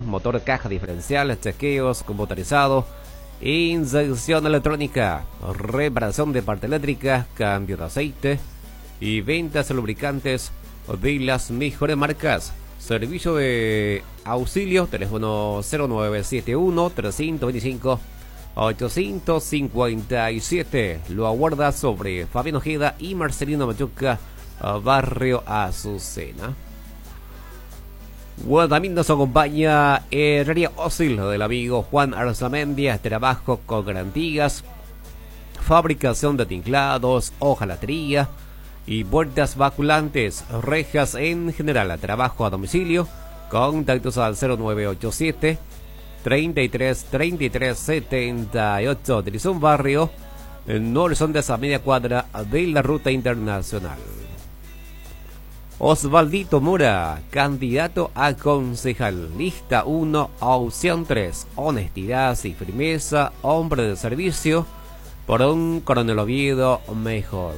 motor, caja diferencial, chequeos, computarizado, inyección electrónica, reparación de parte eléctrica, cambio de aceite y ventas de lubricantes de las mejores marcas. Servicio de auxilio, teléfono 0971 325 857. Lo aguarda sobre Fabián Ojeda y Marcelino Machuca, barrio Azucena. Bueno, también nos acompaña Herrería Ósil del amigo Juan Arzamendia. Trabajo con garantías, fabricación de tinklados, hojalatería y puertas vaculantes, rejas en general. Trabajo a domicilio. Contactos al 0987 33 33 78. Trizón Barrio, no horizonte a media cuadra de la ruta internacional. Osvaldito Mora, candidato a concejal. Lista 1, opción 3. Honestidad y firmeza, hombre de servicio, por un Coronel Oviedo mejor.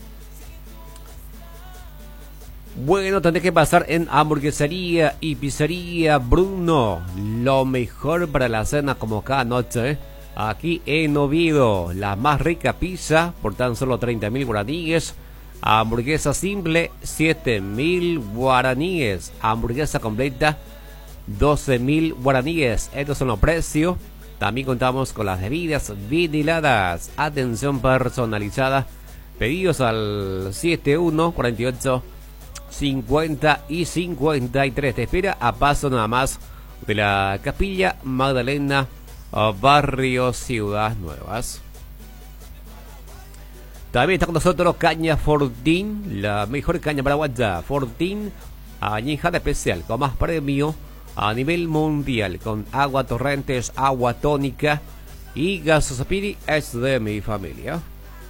Bueno, tendré que pasar en hamburguesería y pizzería Bruno. Lo mejor para la cena como cada noche. Aquí en Oviedo, la más rica pizza por tan solo 30.000 guaraníes. Hamburguesa simple, 7.000 guaraníes. Hamburguesa completa, 12.000 guaraníes. Estos son los precios. También contamos con las bebidas viniladas. Atención personalizada. Pedidos al 7148 50 y 53. Te espera a paso nada más de la Capilla Magdalena, barrio Ciudad Nuevas. También está con nosotros Caña Fortín, la mejor caña paraguaya. Fortín, añejada especial, con más premio a nivel mundial, con agua torrentes, agua tónica y Gasosapiri es de mi familia.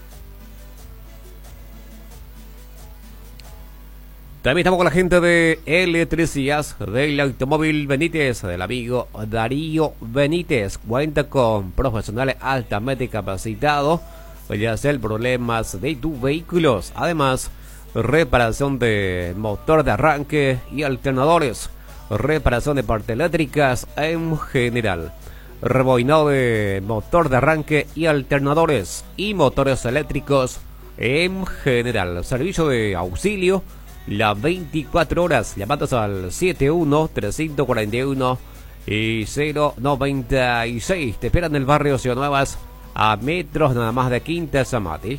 También estamos con la gente de electricidad del automóvil Benítez, del amigo Darío Benítez. Cuenta con profesionales altamente capacitados para hacer problemas de tus vehículos. Además, reparación de motor de arranque y alternadores, reparación de partes eléctricas en general, rebobinado de motor de arranque y alternadores y motores eléctricos en general. Servicio de auxilio las 24 horas, llamados al 71 341 y 096. Te esperan en el barrio Ciudad Nuevas, a metros nada más de Quinta Zamati.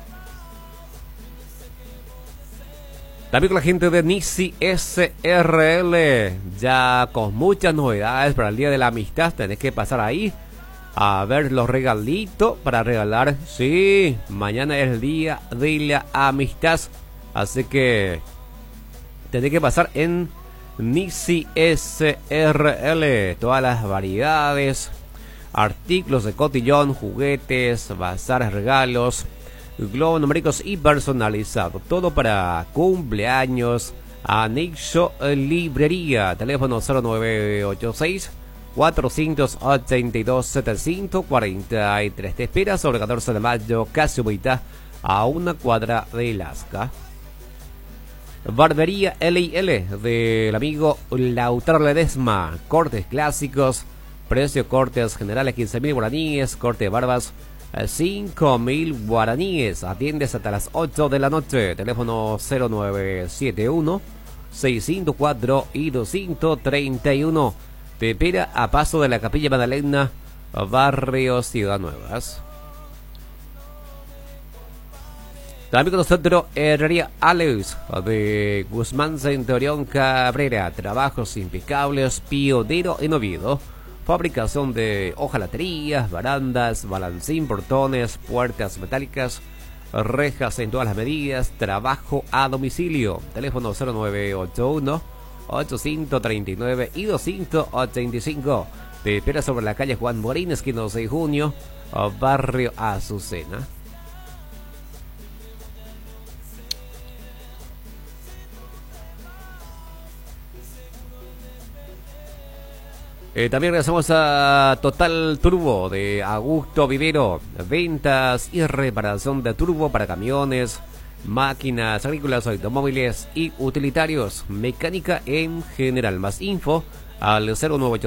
También con la gente de Nisi SRL, ya con muchas novedades para el Día de la Amistad. Tenés que pasar ahí a ver los regalitos para regalar. Sí, mañana es el Día de la Amistad, así que tenés que pasar en Nisi SRL. Todas las variedades, artículos de cotillón, juguetes, bazares, regalos, globos numéricos y personalizados. Todo para cumpleaños. Anexo Librería. Teléfono 0986 482 743. Te espera sobre 14 de mayo, casi ubicada a una cuadra de Lasca. Barbería L&L del amigo Lautaro Ledesma. Cortes clásicos, precio cortes generales 15.000 guaraníes, corte de barbas 5.000 guaraníes. Atiendes hasta las 8 de la noche. Teléfono 0971 604 y 231. Te espera a paso de la Capilla Magdalena, barrio Ciudad Nuevas. También con nosotros Herrería Alex de Guzmán Centurión Cabrera. Trabajos impecables, pionero en Oviedo. Fabricación de hojalaterías, barandas, balancín, portones, puertas metálicas, rejas en todas las medidas. Trabajo a domicilio. Teléfono 0981 839 y 285. Te espera sobre la calle Juan Morín, esquina 12 de junio, barrio Azucena. También regresamos a Total Turbo de Augusto Vivero. Ventas y reparación de turbo para camiones, máquinas agrícolas, automóviles y utilitarios. Mecánica en general. Más info al 098